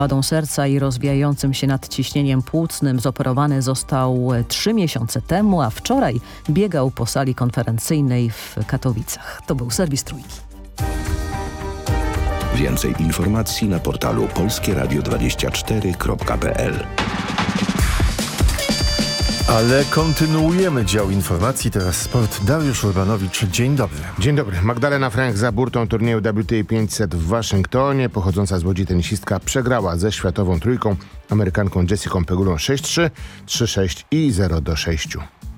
wadą serca i rozwijającym się nadciśnieniem płucnym. Zoperowany został 3 miesiące temu, a wczoraj biegał po sali konferencyjnej w Katowicach. To był serwis Trójki. Więcej informacji na portalu polskieradio24.pl. Ale kontynuujemy dział informacji. Teraz sport. Dariusz Urbanowicz. Dzień dobry. Dzień dobry. Magdalena Frank za burtą turnieju WTA 500 w Waszyngtonie. Pochodząca z Łodzi tenisistka przegrała ze światową trójką Amerykanką Jessicą Pegulą 6-3, 3-6 i 0-6.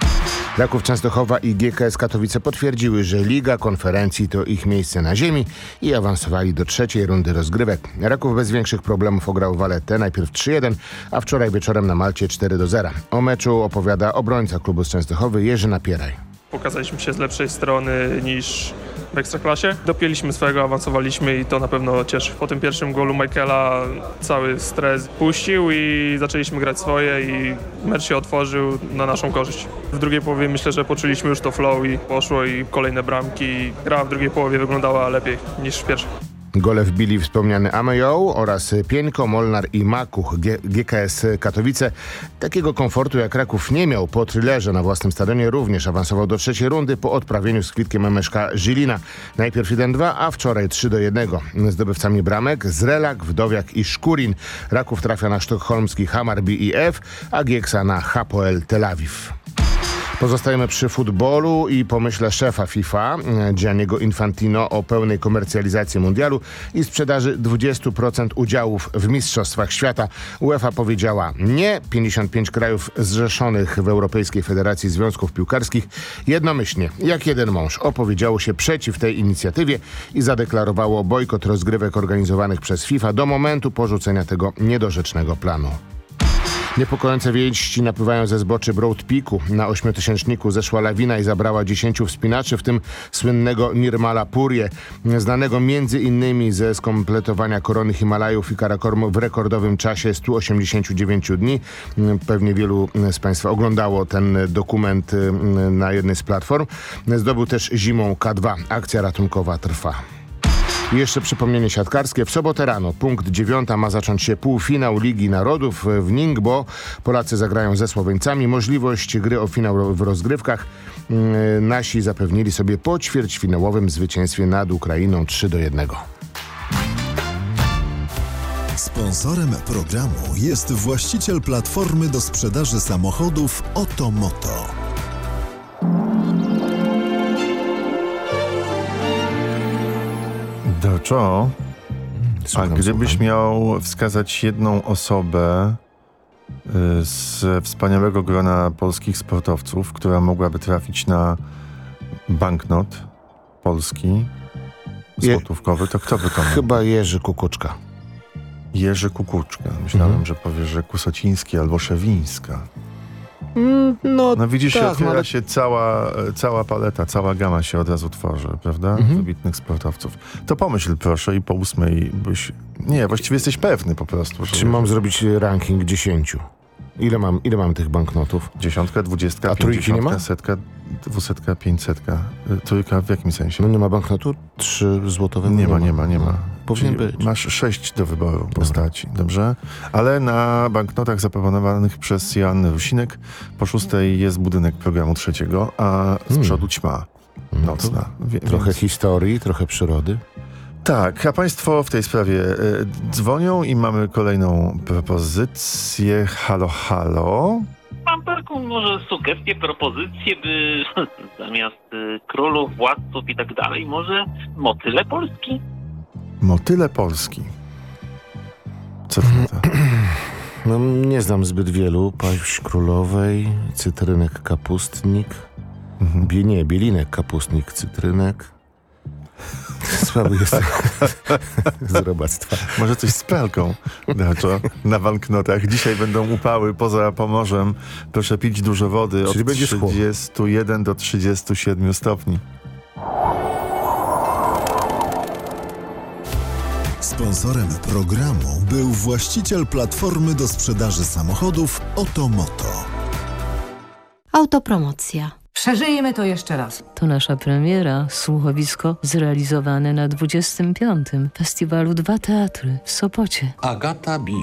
Raków Częstochowa i GKS Katowice potwierdziły, że Liga Konferencji to ich miejsce na ziemi i awansowali do trzeciej rundy rozgrywek. Raków bez większych problemów ograł Vallettę najpierw 3-1, a wczoraj wieczorem na Malcie 4-0. O meczu opowiada obrońca klubu z Częstochowy Jerzy Napieraj. Pokazaliśmy się z lepszej strony niż w Ekstraklasie. Dopięliśmy swego, awansowaliśmy i to na pewno cieszy. Po tym pierwszym golu Michaela cały stres puścił i zaczęliśmy grać swoje i mecz się otworzył na naszą korzyść. W drugiej połowie myślę, że poczuliśmy już to flow i poszło i kolejne bramki. Gra w drugiej połowie wyglądała lepiej niż w pierwszej. Gole wbili wspomniany Amejoł oraz Pieńko, Molnar i Makuch. GKS Katowice takiego komfortu jak Raków nie miał. Po thrillerze na własnym stadionie również awansował do trzeciej rundy po odprawieniu z Kwitkiem MSK Żilina. Najpierw 1-2, a wczoraj 3-1. Zdobywcami bramek Zrelak, Wdowiak i Szkurin. Raków trafia na sztokholmski Hammarby IF, a Gieksa na Hapoel Tel Awiw. Pozostajemy przy futbolu i pomyśle szefa FIFA, Gianniego Infantino, o pełnej komercjalizacji mundialu i sprzedaży 20% udziałów w Mistrzostwach Świata. UEFA powiedziała nie. 55 krajów zrzeszonych w Europejskiej Federacji Związków Piłkarskich jednomyślnie, jak jeden mąż, opowiedziało się przeciw tej inicjatywie i zadeklarowało bojkot rozgrywek organizowanych przez FIFA do momentu porzucenia tego niedorzecznego planu. Niepokojące wieści napływają ze zboczy Broad Peaku. Na 8-tysięczniku zeszła lawina i zabrała 10 wspinaczy, w tym słynnego Nirmala Purje, znanego m.in. ze skompletowania korony Himalajów i Karakorum w rekordowym czasie 189 dni. Pewnie wielu z Państwa oglądało ten dokument na jednej z platform. Zdobył też zimą K2. Akcja ratunkowa trwa. I jeszcze przypomnienie siatkarskie. W sobotę rano, punkt 9, ma zacząć się półfinał Ligi Narodów w Ningbo. Polacy zagrają ze Słoweńcami. Możliwość gry o finał w rozgrywkach nasi zapewnili sobie po ćwierćfinałowym zwycięstwie nad Ukrainą 3-1. Sponsorem programu jest właściciel platformy do sprzedaży samochodów Otomoto. Doczo, a gdybyś miał wskazać jedną osobę z wspaniałego grona polskich sportowców, która mogłaby trafić na banknot polski, złotówkowy, to kto by to mógł? Chyba Jerzy Kukuczka. Jerzy Kukuczka. Myślałem, że powiesz, że Kusociński albo Szewińska. No widzisz, tak, otwiera się cała paleta, cała gama się od razu tworzy, prawda? Wybitnych sportowców. To pomyśl proszę i po 8 byś... Nie, właściwie jesteś pewny po prostu. Czy mam zrobić ranking 10? Ile mam tych banknotów? 10, 20, a 50, trójki nie ma? 100, 200, 500. Trójka w jakim sensie? No nie ma banknotu? 3 złotowe? Nie ma. Powinien Czyli być. masz 6 do wyboru postaci, dobrze? Ale na banknotach zaproponowanych przez Joannę Rusinek po 6 jest budynek programu 3, a z przodu ćma nocna. Trochę historii, trochę przyrody. Tak, a Państwo w tej sprawie dzwonią i mamy kolejną propozycję. Halo, halo. Mam taką może sugestię, propozycję, by zamiast królów, władców i tak dalej, może motyle Polski? Motyle Polski. Co to? No, nie znam zbyt wielu. Paść królowej, cytrynek, kapustnik. Bielinek, kapustnik, cytrynek. Słaby jest z robactwa. Może coś z pralką na banknotach. Dzisiaj będą upały poza Pomorzem. Proszę pić dużo wody. Czyli od będzie 31 do 37 stopni. Sponsorem programu był właściciel platformy do sprzedaży samochodów Otomoto. Autopromocja. Przeżyjmy to jeszcze raz. To nasza premiera, słuchowisko zrealizowane na 25. Festiwalu Dwa Teatry w Sopocie. Agata B.